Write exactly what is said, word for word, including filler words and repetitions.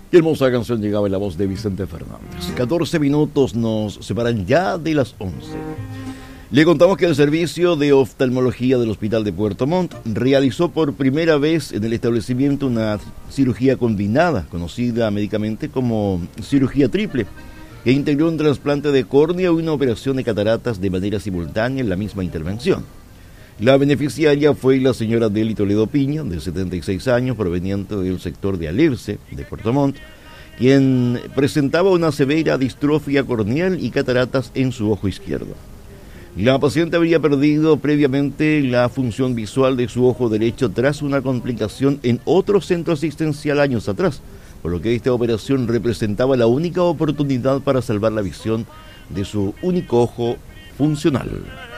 Qué hermosa canción llegaba en la voz de Vicente Fernández. catorce minutos nos separan ya de las once. Le contamos que el servicio de oftalmología del Hospital de Puerto Montt realizó por primera vez en el establecimiento una cirugía combinada, conocida médicamente como cirugía triple, que integró un trasplante de córnea y una operación de cataratas de manera simultánea en la misma intervención. La beneficiaria fue la señora Deli Toledo Piña, de setenta y seis años, proveniente del sector de Alerce, de Puerto Montt, quien presentaba una severa distrofia corneal y cataratas en su ojo izquierdo. La paciente había perdido previamente la función visual de su ojo derecho tras una complicación en otro centro asistencial años atrás, por lo que esta operación representaba la única oportunidad para salvar la visión de su único ojo funcional.